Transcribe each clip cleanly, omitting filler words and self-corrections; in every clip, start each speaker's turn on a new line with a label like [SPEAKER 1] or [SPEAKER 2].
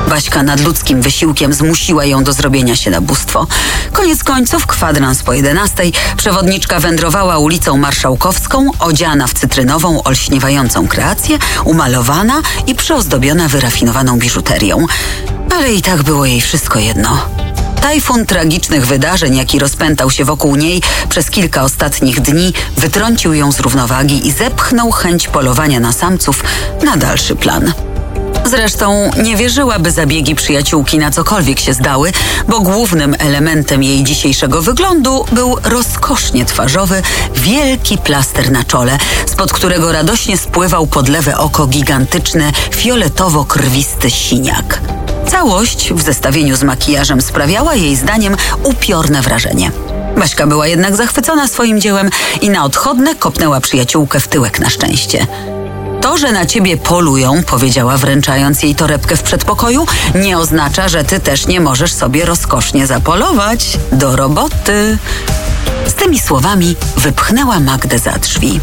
[SPEAKER 1] Baśka nadludzkim wysiłkiem zmusiła ją do zrobienia się na bóstwo. Koniec końców, kwadrans po 11:00, przewodniczka wędrowała ulicą Marszałkowską, odziana w cytrynową, olśniewającą kreację, umalowana i przyozdobiona wyrafinowaną biżuterią. Ale i tak było jej wszystko jedno. Tajfun tragicznych wydarzeń, jaki rozpętał się wokół niej przez kilka ostatnich dni, wytrącił ją z równowagi i zepchnął chęć polowania na samców na dalszy plan. Zresztą nie wierzyła, by zabiegi przyjaciółki na cokolwiek się zdały, bo głównym elementem jej dzisiejszego wyglądu był rozkosznie twarzowy, wielki plaster na czole, spod którego radośnie spływał pod lewe oko gigantyczny, fioletowo-krwisty siniak. Całość w zestawieniu z makijażem sprawiała jej zdaniem upiorne wrażenie. Baśka była jednak zachwycona swoim dziełem i na odchodne kopnęła przyjaciółkę w tyłek na szczęście. To, że na ciebie polują, powiedziała, wręczając jej torebkę w przedpokoju, nie oznacza, że ty też nie możesz sobie rozkosznie zapolować. Do roboty. Z tymi słowami wypchnęła Magdę za drzwi.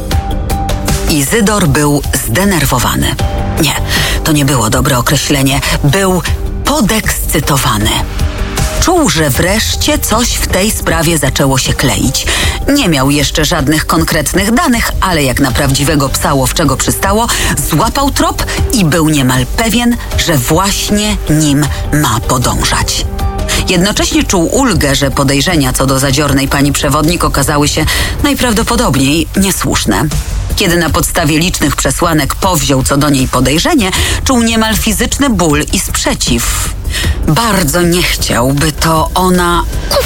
[SPEAKER 1] Izydor był zdenerwowany. Nie, to nie było dobre określenie. Był podekscytowany. Czuł, że wreszcie coś w tej sprawie zaczęło się kleić. Nie miał jeszcze żadnych konkretnych danych, ale jak na prawdziwego psa łowczego przystało, złapał trop i był niemal pewien, że właśnie nim ma podążać. Jednocześnie czuł ulgę, że podejrzenia co do zadziornej pani przewodnik okazały się najprawdopodobniej niesłuszne. Kiedy na podstawie licznych przesłanek powziął co do niej podejrzenie, czuł niemal fizyczny ból i sprzeciw. Bardzo nie chciał, by to ona...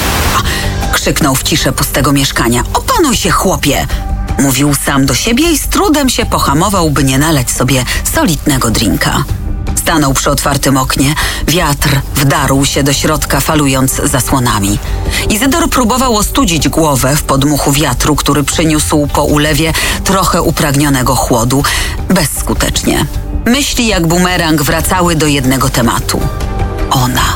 [SPEAKER 1] Krzyknął w ciszę pustego mieszkania. Opanuj się, chłopie! Mówił sam do siebie i z trudem się pohamował, by nie nalać sobie solidnego drinka. Stanął przy otwartym oknie. Wiatr wdarł się do środka, falując zasłonami. Izydor próbował ostudzić głowę w podmuchu wiatru, który przyniósł po ulewie trochę upragnionego chłodu. Bezskutecznie. Myśli jak bumerang wracały do jednego tematu. Ona.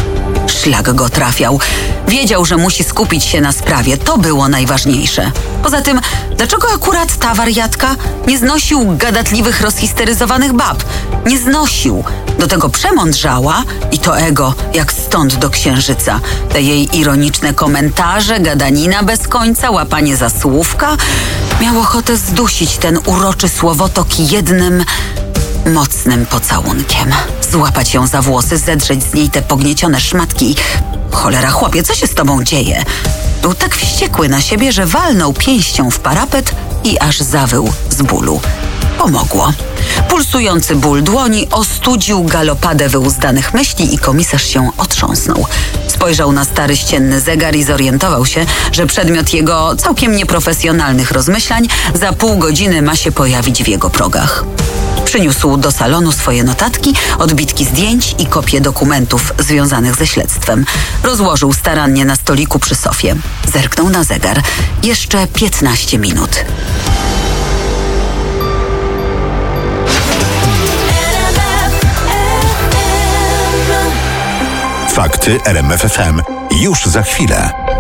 [SPEAKER 1] Szlak go trafiał. Wiedział, że musi skupić się na sprawie. To było najważniejsze. Poza tym, dlaczego akurat ta wariatka nie znosił gadatliwych, rozhisteryzowanych bab? Nie znosił. Do tego przemądrzała i to ego jak stąd do księżyca. Te jej ironiczne komentarze, gadanina bez końca, łapanie za słówka. Miał ochotę zdusić ten uroczy słowotok jednym mocnym pocałunkiem. Złapać ją za włosy, zedrzeć z niej te pogniecione szmatki. Cholera, chłopie, co się z tobą dzieje? Był tak wściekły na siebie, że walnął pięścią w parapet i aż zawył z bólu. Pomogło. Pulsujący ból dłoni ostudził galopadę wyuzdanych myśli i komisarz się otrząsnął. Spojrzał na stary ścienny zegar i zorientował się, że przedmiot jego całkiem nieprofesjonalnych rozmyślań za pół godziny ma się pojawić w jego progach. Przyniósł do salonu swoje notatki, odbitki zdjęć i kopie dokumentów związanych ze śledztwem. Rozłożył starannie na stoliku przy sofie. Zerknął na zegar. Jeszcze 15 minut.
[SPEAKER 2] Fakty RMF FM. Już za chwilę.